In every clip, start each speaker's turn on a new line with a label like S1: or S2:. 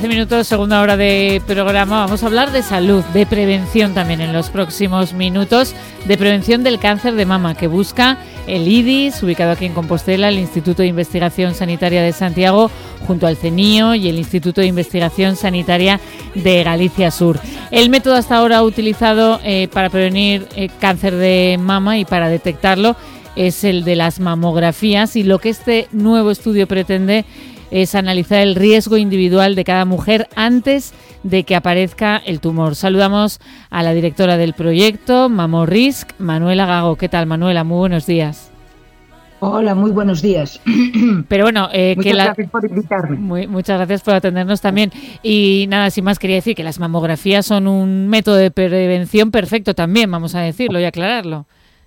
S1: Minutos, segunda hora de programa. Vamos a hablar de salud, de prevención también en los próximos minutos, de prevención del cáncer de mama que busca el IDIS, ubicado aquí en Compostela, el Instituto de Investigación Sanitaria de Santiago, junto al CENIO y el Instituto de Investigación Sanitaria de Galicia Sur. El método hasta ahora utilizado para prevenir cáncer de mama y para detectarlo es el de las mamografías, y lo que este nuevo estudio pretende es analizar el riesgo individual de cada mujer antes de que aparezca el tumor. Saludamos a la directora del proyecto MammoRisk, Manuela Gago. ¿Qué tal, Manuela? Muy buenos días.
S2: Hola, muy buenos días.
S1: Pero bueno,
S2: gracias por invitarme.
S1: Muchas gracias por atendernos también. Y nada, sin más, quería decir que las mamografías son un método de prevención perfecto también, vamos a decirlo y aclararlo.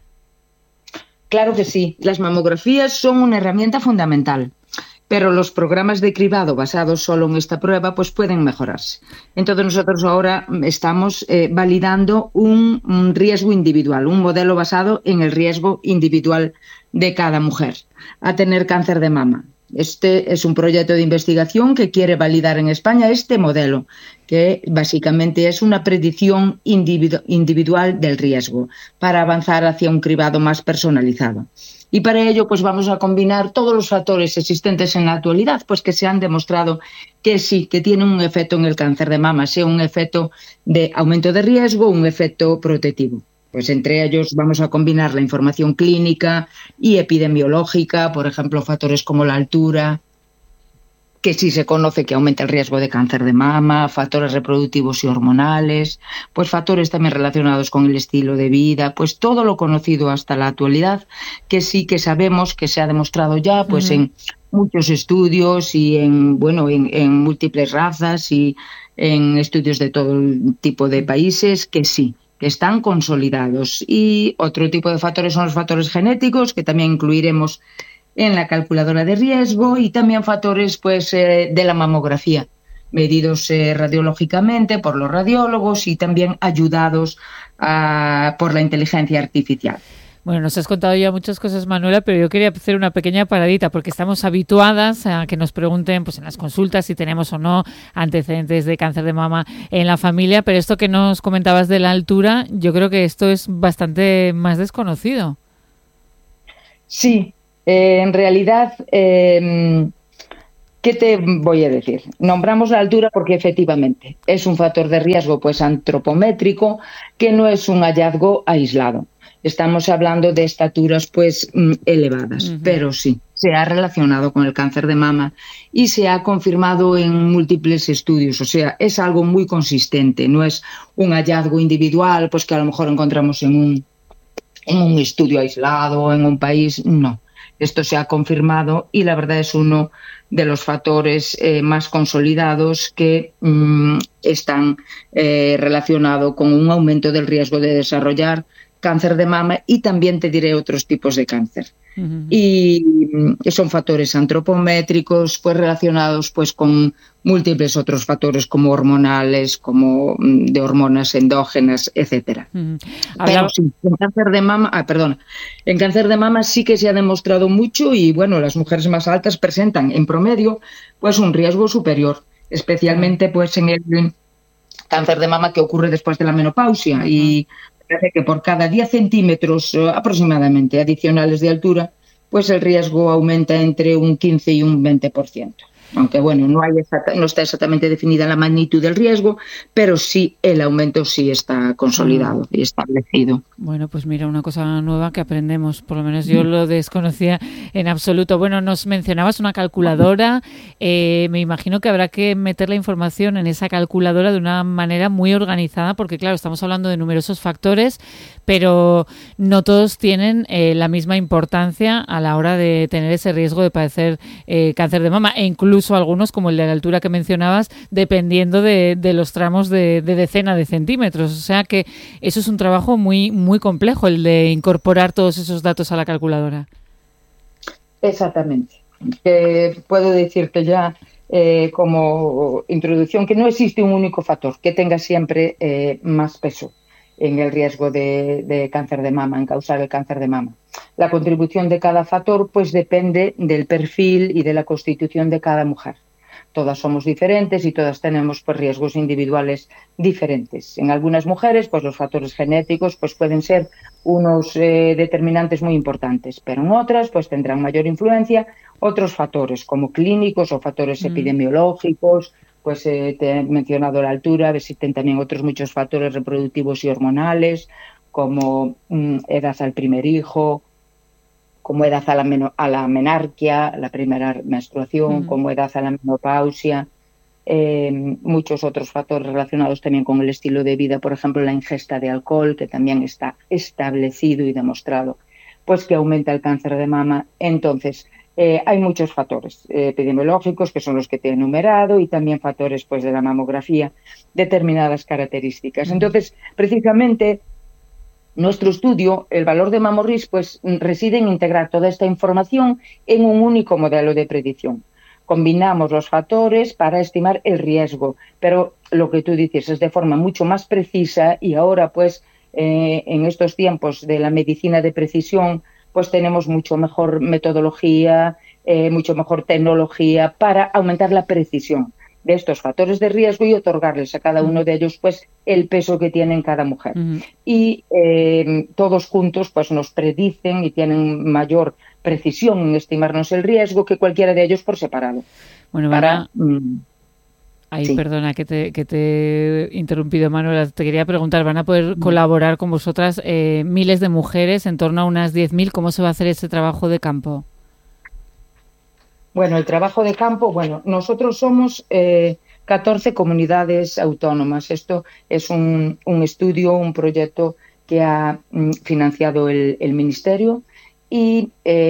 S2: Claro que sí. Las mamografías son una herramienta fundamental, pero los programas de cribado basados solo en esta prueba pues pueden mejorarse. Entonces nosotros ahora estamos validando un riesgo individual, un modelo basado en el riesgo individual de cada mujer a tener cáncer de mama. Este es un proyecto de investigación que quiere validar en España este modelo, que básicamente es una predicción individual del riesgo para avanzar hacia un cribado más personalizado. Y para ello pues vamos a combinar todos los factores existentes en la actualidad, pues que se han demostrado que sí, que tienen un efecto en el cáncer de mama, sea un efecto de aumento de riesgo, un efecto protectivo. Pues entre ellos vamos a combinar la información clínica y epidemiológica, por ejemplo, factores como la altura, que sí se conoce que aumenta el riesgo de cáncer de mama, factores reproductivos y hormonales, pues factores también relacionados con el estilo de vida, pues todo lo conocido hasta la actualidad, que sí que sabemos que se ha demostrado ya pues en muchos estudios y en múltiples razas y en estudios de todo tipo de países, que sí, que están consolidados. Y otro tipo de factores son los factores genéticos, que también incluiremos en la calculadora de riesgo, y también factores de la mamografía, medidos radiológicamente por los radiólogos y también ayudados por la inteligencia artificial.
S1: Bueno, nos has contado ya muchas cosas, Manuela, pero yo quería hacer una pequeña paradita porque estamos habituadas a que nos pregunten pues en las consultas si tenemos o no antecedentes de cáncer de mama en la familia, pero esto que nos comentabas de la altura, yo creo que esto es bastante más desconocido.
S2: Sí, en realidad, ¿qué te voy a decir? Nombramos la altura porque efectivamente es un factor de riesgo pues antropométrico, que no es un hallazgo aislado. Estamos hablando de estaturas pues elevadas, pero sí, se ha relacionado con el cáncer de mama y se ha confirmado en múltiples estudios. O sea, es algo muy consistente, no es un hallazgo individual pues que a lo mejor encontramos en un estudio aislado, en un país, no. Esto se ha confirmado y la verdad es uno de los factores más consolidados que están relacionados con un aumento del riesgo de desarrollar cáncer de mama, y también te diré otros tipos de cáncer. Y son factores antropométricos pues relacionados pues con múltiples otros factores como hormonales, como de hormonas endógenas, etcétera. Pero sí, en cáncer de mama sí que se ha demostrado mucho, y bueno, las mujeres más altas presentan en promedio pues un riesgo superior, especialmente pues en el cáncer de mama que ocurre después de la menopausia, y parece que por cada 10 centímetros aproximadamente adicionales de altura, pues el riesgo aumenta entre un 15 y un 20%. Aunque bueno, no está exactamente definida la magnitud del riesgo, pero sí el aumento sí está consolidado y establecido.
S1: Bueno, pues mira, una cosa nueva que aprendemos, por lo menos yo lo desconocía en absoluto. Bueno, nos mencionabas una calculadora, me imagino que habrá que meter la información en esa calculadora de una manera muy organizada, porque claro, estamos hablando de numerosos factores, pero no todos tienen la misma importancia a la hora de tener ese riesgo de padecer cáncer de mama, e incluso algunos, como el de la altura que mencionabas, dependiendo de los tramos de decena de centímetros. O sea que eso es un trabajo muy, muy complejo, el de incorporar todos esos datos a la calculadora.
S2: Exactamente. Puedo decirte ya como introducción que no existe un único factor que tenga siempre más peso en el riesgo de cáncer de mama, en causar el cáncer de mama. La contribución de cada factor pues depende del perfil y de la constitución de cada mujer. todas somos diferentes y todas tenemos pues riesgos individuales diferentes. En algunas mujeres, pues los factores genéticos pues pueden ser unos determinantes muy importantes, pero en otras pues tendrán mayor influencia otros factores como clínicos o factores epidemiológicos. Pues te he mencionado la altura, existen también otros muchos factores reproductivos y hormonales, como edad al primer hijo, como edad a la menarquia, la primera menstruación, como edad a la menopausia, muchos otros factores relacionados también con el estilo de vida, por ejemplo, la ingesta de alcohol, que también está establecido y demostrado, pues que aumenta el cáncer de mama. Entonces, hay muchos factores epidemiológicos, que son los que te he enumerado, y también factores pues de la mamografía, determinadas características. Entonces, precisamente, nuestro estudio, el valor de MammoRisk, pues reside en integrar toda esta información en un único modelo de predicción. Combinamos los factores para estimar el riesgo, pero lo que tú dices es de forma mucho más precisa, y ahora pues en estos tiempos de la medicina de precisión pues tenemos mucho mejor metodología, mucho mejor tecnología para aumentar la precisión de estos factores de riesgo y otorgarles a cada uno de ellos pues el peso que tiene cada mujer. Y todos juntos pues nos predicen y tienen mayor precisión en estimarnos el riesgo que cualquiera de ellos por separado.
S1: Bueno, sí. Perdona que te he interrumpido, Manuela. Te quería preguntar, ¿van a poder colaborar con vosotras miles de mujeres, en torno a unas 10.000? ¿Cómo se va a hacer ese trabajo de campo?
S2: Bueno, el trabajo de campo, nosotros somos 14 comunidades autónomas. Esto es un estudio, un proyecto que ha financiado el Ministerio y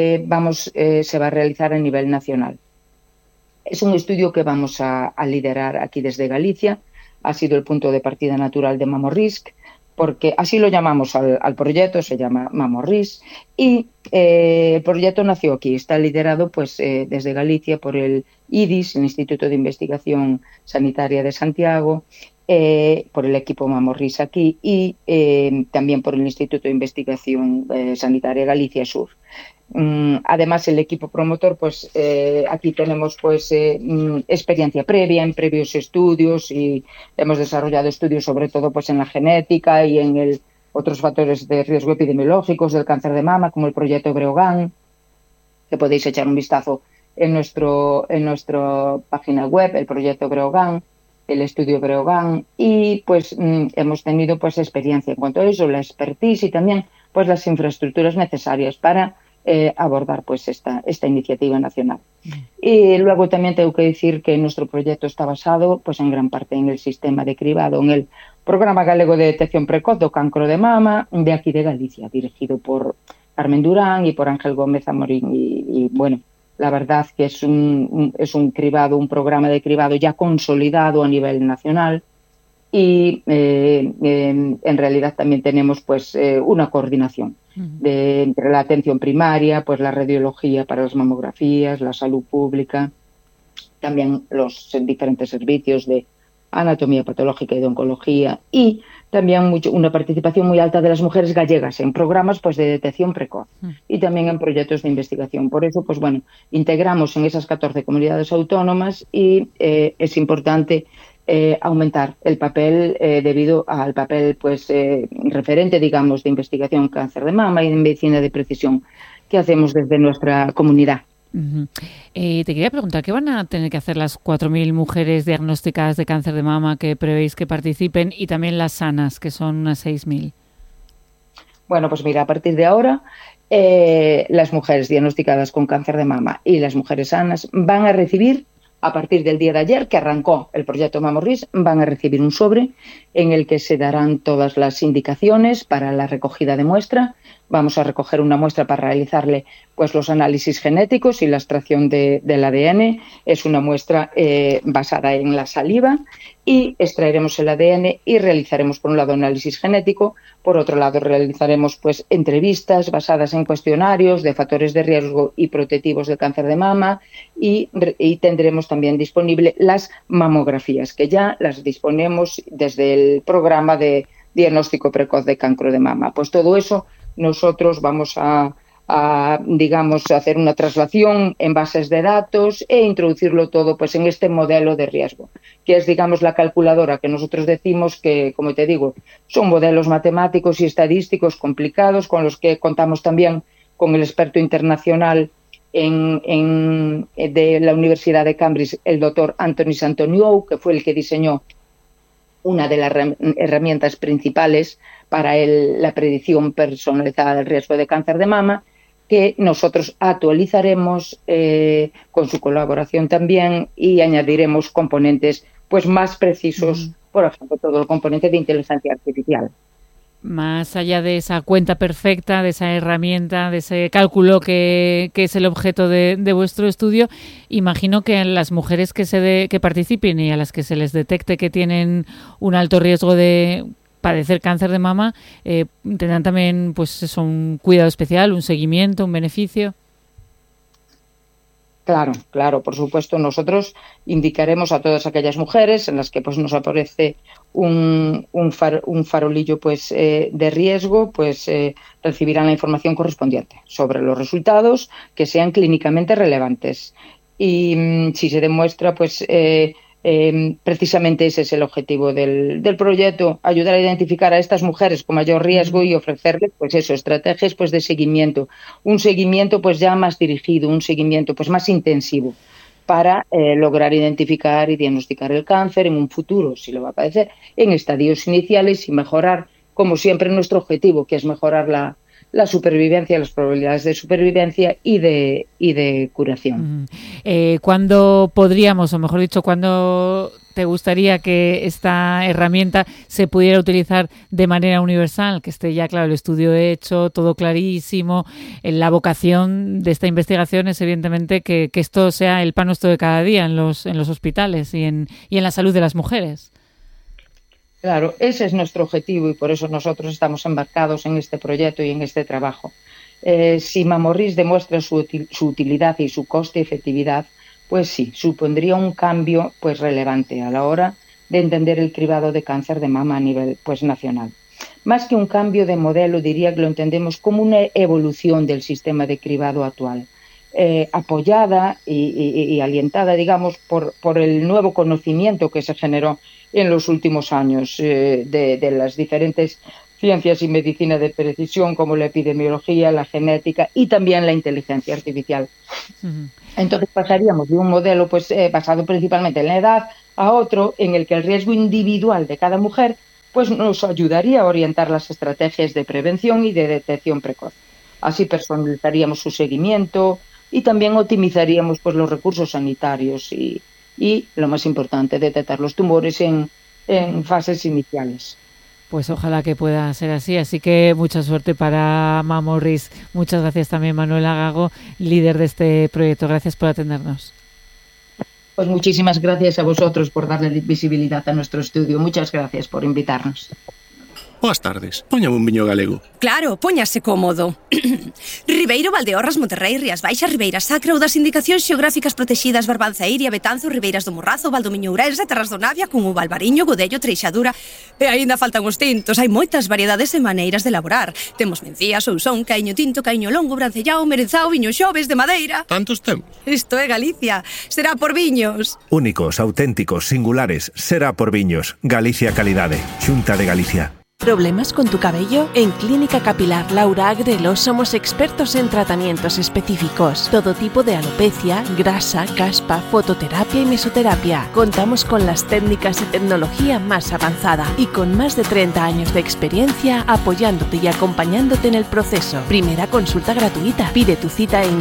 S2: se va a realizar a nivel nacional. Es un estudio que vamos a liderar aquí desde Galicia. Ha sido el punto de partida natural de MammoRisk, porque así lo llamamos al proyecto, se llama MammoRisk, y el proyecto nació aquí, está liderado pues desde Galicia por el IDIS, el Instituto de Investigación Sanitaria de Santiago, por el equipo MammoRisk aquí y también por el Instituto de Investigación Sanitaria Galicia Sur. Además, el equipo promotor, pues aquí tenemos pues experiencia previa en previos estudios y hemos desarrollado estudios sobre todo pues en la genética y en otros factores de riesgo epidemiológicos del cáncer de mama, como el proyecto Breogán, que podéis echar un vistazo en nuestra página web, el proyecto Breogán, el estudio Breogán, y pues hemos tenido pues experiencia en cuanto a eso, la expertise y también pues las infraestructuras necesarias para abordar pues esta iniciativa nacional. Y luego también tengo que decir que nuestro proyecto está basado pues en gran parte en el sistema de cribado, en el Programa Galego de Detección Precoz do Cancro de Mama de aquí de Galicia, dirigido por Carmen Durán y por Ángel Gómez Amorín. Y bueno, la verdad que es un cribado, un programa de cribado ya consolidado a nivel nacional. Y en realidad también tenemos pues una coordinación entre la atención primaria, pues la radiología para las mamografías, la salud pública, también los diferentes servicios de anatomía patológica y de oncología, y también una participación muy alta de las mujeres gallegas en programas pues de detección precoz y también en proyectos de investigación. Por eso, pues bueno, integramos en esas 14 comunidades autónomas y es importante aumentar el papel debido al papel pues referente, digamos, de investigación en cáncer de mama y de medicina de precisión que hacemos desde nuestra comunidad.
S1: Te quería preguntar, ¿qué van a tener que hacer las 4.000 mujeres diagnosticadas de cáncer de mama que prevéis que participen y también las sanas, que son unas 6.000?
S2: Bueno, pues mira, a partir de ahora las mujeres diagnosticadas con cáncer de mama y las mujeres sanas van a recibir, a partir del día de ayer que arrancó el proyecto MammoRisk, van a recibir un sobre en el que se darán todas las indicaciones para la recogida de muestra. Vamos a recoger una muestra para realizarle pues los análisis genéticos y la extracción del ADN. Es una muestra basada en la saliva y extraeremos el ADN y realizaremos por un lado análisis genético, por otro lado realizaremos pues entrevistas basadas en cuestionarios de factores de riesgo y protectivos del cáncer de mama y tendremos también disponible las mamografías, que ya las disponemos desde el programa de diagnóstico precoz de cáncer de mama. Pues todo eso nosotros vamos a digamos, hacer una traslación en bases de datos e introducirlo todo pues en este modelo de riesgo, que es, digamos, la calculadora que nosotros decimos que, como te digo, son modelos matemáticos y estadísticos complicados con los que contamos también con el experto internacional de la Universidad de Cambridge, el doctor Anthony Santoniou, que fue el que diseñó una de las herramientas principales para la predicción personalizada del riesgo de cáncer de mama, que nosotros actualizaremos con su colaboración también y añadiremos componentes pues más precisos, por ejemplo, todo el componente de inteligencia artificial.
S1: Más allá de esa cuenta perfecta, de esa herramienta, de ese cálculo que es el objeto de vuestro estudio, imagino que a las mujeres que participen y a las que se les detecte que tienen un alto riesgo de padecer cáncer de mama, tendrán también pues eso, un cuidado especial, un seguimiento, un beneficio.
S2: Claro, por supuesto, nosotros indicaremos a todas aquellas mujeres en las que pues nos aparece un farolillo pues de riesgo, pues recibirán la información correspondiente sobre los resultados que sean clínicamente relevantes. Y si se demuestra, pues precisamente ese es el objetivo del proyecto, ayudar a identificar a estas mujeres con mayor riesgo y ofrecerles pues eso, estrategias pues de seguimiento, un seguimiento pues ya más dirigido, un seguimiento pues más intensivo para lograr identificar y diagnosticar el cáncer en un futuro, si lo va a padecer, en estadios iniciales y mejorar, como siempre, nuestro objetivo, que es mejorar la supervivencia, las probabilidades de supervivencia y de curación.
S1: ¿Cuándo podríamos, o mejor dicho, cuándo te gustaría que esta herramienta se pudiera utilizar de manera universal? Que esté ya, claro, el estudio hecho, todo clarísimo. La vocación de esta investigación es, evidentemente, que esto sea el pan nuestro de cada día en los hospitales y en la salud de las mujeres.
S2: Claro, ese es nuestro objetivo y por eso nosotros estamos embarcados en este proyecto y en este trabajo. Si MammoRIS demuestra su utilidad y su coste-efectividad, pues sí, supondría un cambio pues relevante a la hora de entender el cribado de cáncer de mama a nivel pues nacional. Más que un cambio de modelo, diría que lo entendemos como una evolución del sistema de cribado actual, apoyada y alientada, digamos, por el nuevo conocimiento que se generó en los últimos años de las diferentes ciencias y medicina de precisión, como la epidemiología, la genética y también la inteligencia artificial. Entonces pasaríamos de un modelo pues basado principalmente en la edad a otro en el que el riesgo individual de cada mujer pues nos ayudaría a orientar las estrategias de prevención y de detección precoz. Así personalizaríamos su seguimiento y también optimizaríamos pues los recursos sanitarios y lo más importante, detectar los tumores en fases iniciales.
S1: Pues ojalá que pueda ser así. Así que mucha suerte para MammoRIS. Muchas gracias también, Manuela Gago, líder de este proyecto. Gracias por atendernos.
S2: Pues muchísimas gracias a vosotros por darle visibilidad a nuestro estudio. Muchas gracias por invitarnos.
S3: Boas tardes. Póñame un viño galego.
S4: Claro, póñase cómodo. Ribeiro, Valdeorras, Monterrey, Rías Baixas, Ribeira Sacra ou das indicacións xeográficas protexidas Barbanza, Iria, Betanzo, Ribeiras do Morrazo, Valdomiño, Ourense, Terras do Navia, Cunhuva, Albariño, Godello, Treixadura. E aínda faltan os tintos. Hai moitas variedades e maneiras de elaborar. Temos mencía, sousón, caiño tinto, caiño longo, brancellao, merenzao, viño xoves de madeira.
S3: Tantos temos.
S4: Isto é Galicia. Será por viños.
S5: Únicos, auténticos, singulares. Será por viños. Galicia Calidade. Xunta de Galicia.
S6: ¿Problemas con tu cabello? En Clínica Capilar Laura Agrelo somos expertos en tratamientos específicos. Todo tipo de alopecia, grasa, caspa, fototerapia y mesoterapia. Contamos con las técnicas y tecnología más avanzada y con más de 30 años de experiencia apoyándote y acompañándote en el proceso. Primera consulta gratuita. Pide tu cita en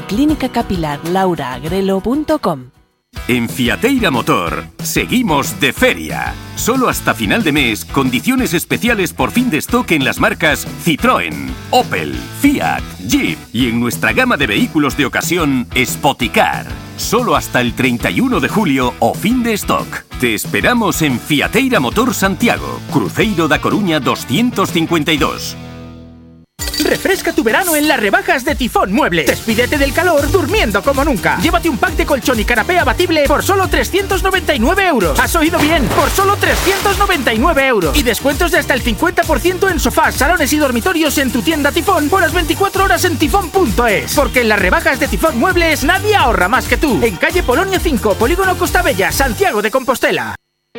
S6: clinicacapilarlauraagrelo.com.
S7: En Fiateira Motor, seguimos de feria. Solo hasta final de mes, condiciones especiales por fin de stock en las marcas Citroën, Opel, Fiat, Jeep y en nuestra gama de vehículos de ocasión, Spoticar. Solo hasta el 31 de julio o fin de stock. Te esperamos en Fiateira Motor Santiago, Cruzeiro da Coruña 252.
S8: Refresca tu verano en las rebajas de Tifón Muebles. Despídete del calor durmiendo como nunca. Llévate un pack de colchón y canapé abatible por solo 399 euros. ¿Has oído bien? Por solo 399 euros. Y descuentos de hasta el 50% en sofás, salones y dormitorios en tu tienda Tifón por las 24 horas en tifón.es. Porque en las rebajas de Tifón Muebles nadie ahorra más que tú. En calle Polonia 5, Polígono Costa Bella, Santiago de Compostela.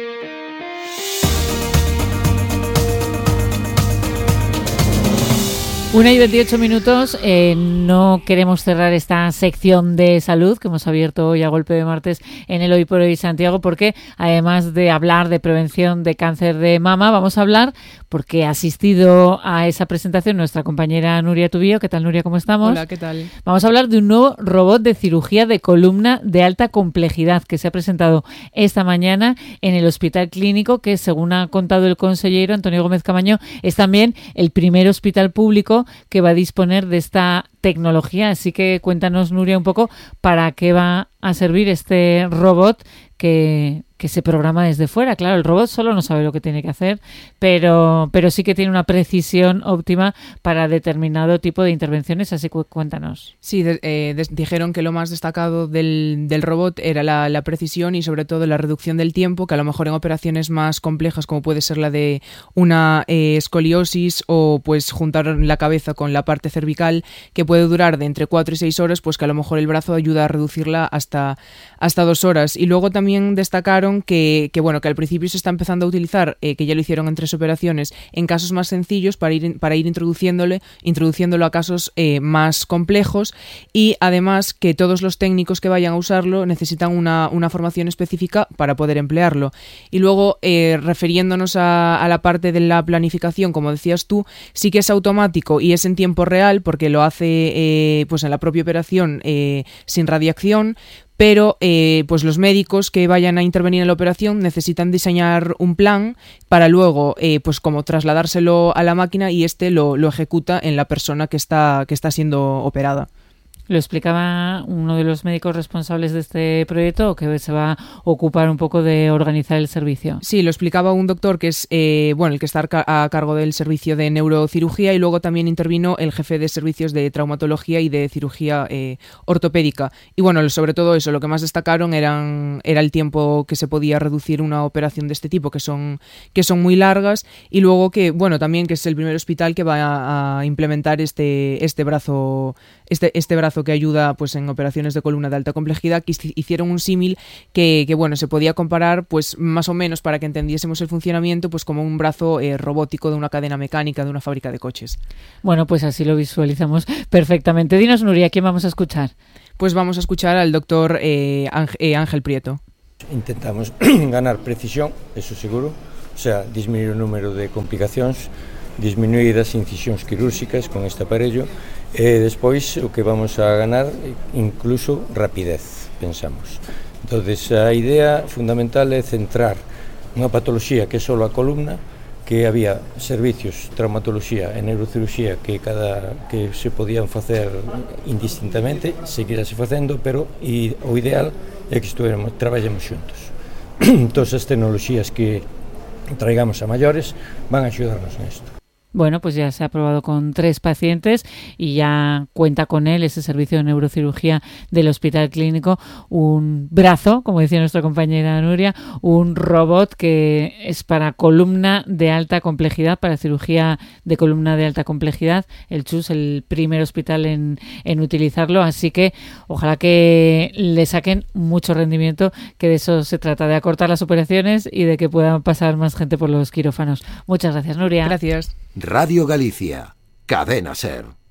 S1: 1:28. No queremos cerrar esta sección de salud que hemos abierto hoy a golpe de martes en el Hoy por Hoy Santiago, porque además de hablar de prevención de cáncer de mama, vamos a hablar, porque ha asistido a esa presentación nuestra compañera Nuria Tubío. ¿Qué tal, Nuria? ¿Cómo estamos?
S9: Hola, ¿qué tal?
S1: Vamos a hablar de un nuevo robot de cirugía de columna de alta complejidad que se ha presentado esta mañana en el Hospital Clínico, que según ha contado el consejero Antonio Gómez Camaño, es también el primer hospital público que va a disponer de esta tecnología. Así que cuéntanos, Nuria, un poco para qué va a servir este robot que se programa desde fuera. Claro, el robot solo no sabe lo que tiene que hacer, pero sí que tiene una precisión óptima para determinado tipo de intervenciones, así que cuéntanos.
S9: Sí, dijeron que lo más destacado del robot era la precisión y sobre todo la reducción del tiempo, que a lo mejor en operaciones más complejas como puede ser la de una escoliosis o pues juntar la cabeza con la parte cervical, que puede durar de entre 4 y 6 horas, pues que a lo mejor el brazo ayuda a reducirla hasta 2 horas. Y luego también destacaron que al principio se está empezando a utilizar, que ya lo hicieron en 3 operaciones, en casos más sencillos para ir introduciéndolo a casos más complejos, y además que todos los técnicos que vayan a usarlo necesitan una formación específica para poder emplearlo. Y luego, refiriéndonos a la parte de la planificación, como decías tú, sí que es automático y es en tiempo real porque lo hace pues en la propia operación sin radiación. Pero pues los médicos que vayan a intervenir en la operación necesitan diseñar un plan para luego pues como trasladárselo a la máquina y lo ejecuta en la persona que está siendo operada.
S1: Lo explicaba uno de los médicos responsables de este proyecto, que se va a ocupar un poco de organizar el servicio.
S9: Sí, lo explicaba un doctor que es el que está a cargo del servicio de neurocirugía, y luego también intervino el jefe de servicios de traumatología y de cirugía ortopédica. Y bueno, sobre todo eso, lo que más destacaron era el tiempo que se podía reducir una operación de este tipo, que son muy largas, y luego que también que es el primer hospital que va a implementar este brazo que ayuda pues en operaciones de columna de alta complejidad, que hicieron un símil que se podía comparar pues más o menos, para que entendiésemos el funcionamiento, pues como un brazo robótico de una cadena mecánica de una fábrica de coches.
S1: Bueno, pues así lo visualizamos perfectamente. Dinos, Nuria, ¿quién vamos a escuchar?
S9: Pues vamos a escuchar al doctor Ángel Prieto.
S10: Intentamos ganar precisión, eso seguro, o sea, disminuir o número de complicacións, disminuir as incisións quirúrxicas con este aparello, e despois o que vamos a ganar incluso rapidez, pensamos. Entonces a idea fundamental é centrar unha patoloxía que é só a columna, que había servicios, traumatoloxía e neurocirurxía que se podían facer indistintamente, seguirase facendo, pero o ideal é que traballemos xuntos. Todas as tecnoloxías que traigamos a maiores van a axudarnos nesto.
S1: Bueno, pues ya se ha probado con 3 pacientes y ya cuenta con él ese servicio de neurocirugía del Hospital Clínico, un brazo, como decía nuestra compañera Nuria, un robot que es para columna de alta complejidad, para cirugía de columna de alta complejidad. El CHUS, el primer hospital en utilizarlo, así que ojalá que le saquen mucho rendimiento, que de eso se trata, de acortar las operaciones y de que puedan pasar más gente por los quirófanos. Muchas gracias, Nuria.
S9: Gracias.
S11: Radio Galicia, Cadena SER.